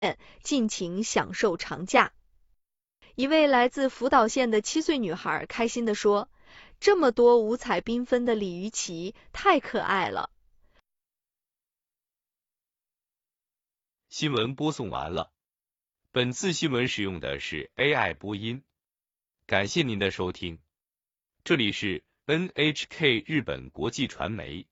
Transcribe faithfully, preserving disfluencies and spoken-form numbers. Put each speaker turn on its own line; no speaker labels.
尽情享受长假。一位来自福岛县的七岁女孩开心地说：“这么多五彩缤纷的鲤鱼旗，太可爱了。”
新闻播送完了。本次新闻使用的是 A I 播音，感谢您的收听。这里是 N H K 日本国际传媒。